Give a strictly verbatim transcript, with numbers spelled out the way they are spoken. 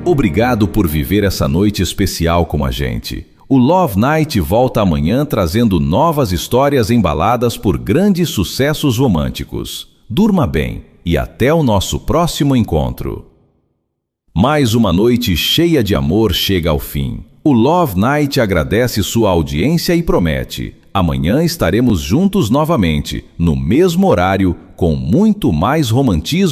Obrigado por viver essa noite especial com a gente. O Love Night volta amanhã trazendo novas histórias embaladas por grandes sucessos românticos. Durma bem e até o nosso próximo encontro. Mais uma noite cheia de amor chega ao fim. O Love Night agradece sua audiência e promete: amanhã estaremos juntos novamente, no mesmo horário, com muito mais romantismo